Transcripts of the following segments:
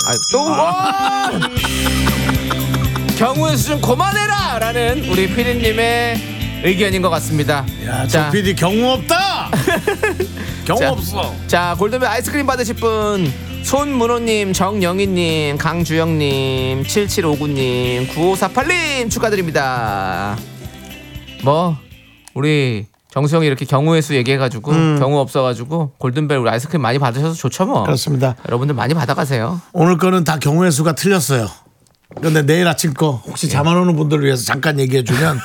또 경우의 수 좀 그만해라 라는 우리 피디님의 의견인 것 같습니다. 야, 저 PD 경우 없다. 경우 자, 없어. 자, 골든벨 아이스크림 받으실 분 손문호님, 정영희님, 강주영님, 7759님, 9548님 축하드립니다. 뭐 우리 정수영이 이렇게 경우의 수 얘기해가지고 경우 없어가지고 골든벨 우리 아이스크림 많이 받으셔서 좋죠 뭐. 그렇습니다. 여러분들 많이 받아가세요. 오늘 거는 다 경우의 수가 틀렸어요. 근데 내일 아침 거 혹시 잠 안 오는 분들을 위해서 잠깐 얘기해 주면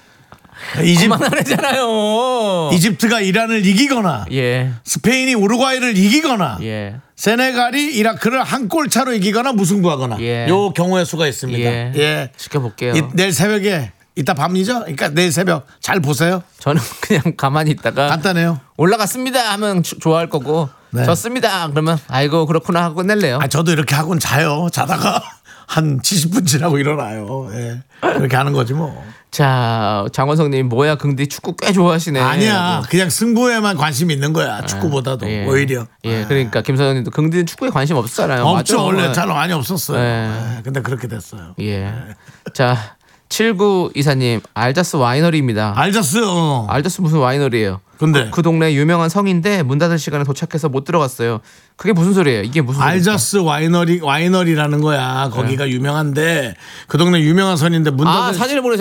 그만하잖아요. 이집트가 이란을 이기거나 예. 스페인이 우루과이를 이기거나 예. 세네갈이 이라크를 한 골 차로 이기거나 무승부하거나 예. 요 경우의 수가 있습니다. 예. 예. 지켜볼게요. 내일 새벽에 이따 밤이죠? 그러니까 내일 새벽 잘 보세요. 저는 그냥 가만히 있다가 간단해요. 올라갔습니다 하면 좋아할 거고 네. 졌습니다 그러면 아이고 그렇구나 하고 끝낼래요. 아, 저도 이렇게 하고는 자요. 자다가 한 70분 지나고 일어나요. 예. 그렇게 하는 거지 뭐. 자, 장원성님 뭐야 긍디 축구 꽤 좋아하시네. 아니야. 그냥 승부에만 관심이 있는 거야. 축구보다도 예. 오히려. 예, 그러니까 김선영님도 긍디는 축구에 관심 없었잖아요. 없죠. 맞아. 원래 잘 많이 없었어요. 예. 예. 근데 그렇게 됐어요. 예. 자, 7924님 알자스 와이너리입니다. 알졌어요. 알자스 무슨 와이너리예요? 근데 그 동네 유명한 성인데 문 닫을 시간에 도착해서 못 들어갔어요. 그게 무슨 소리예요? 이게 무슨 소리입니까? 알자스 와이너리라는 거야. 거기가 유명한데 그 동네 유명한 선인데 문 닫을 사진을 보내셨